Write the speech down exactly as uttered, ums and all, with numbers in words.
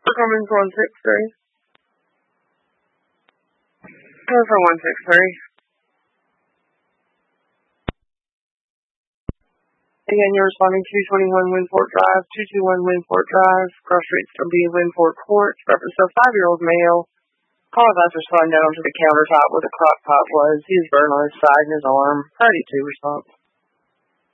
Cummins one six three. Over one six three. Again, you're responding to two twenty-one Winport Drive, two two one Winport Drive, cross streets from B Winport Court. Reference of five-year-old male. Call advisor sliding down onto the countertop where the crock pot was. He was burned on his side and his arm. Priority two response.